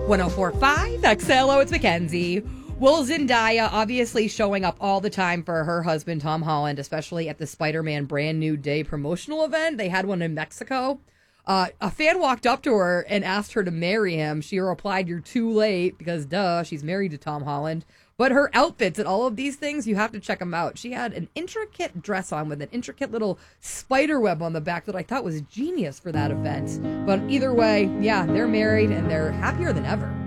1045 XLO, it's Mackenzie. Will Zendaya obviously showing up all the time for her husband, Tom Holland, especially at the Spider-Man Brand New Day promotional event. They had one in Mexico. A fan walked up to her and asked her to marry him. She replied, "You're too late," because duh, she's married to Tom Holland. But her outfits and all of these things, you have to check them out. She had an intricate dress on with an intricate little spider web on the back that I thought was genius for that event. But either way, yeah, they're married and they're happier than ever.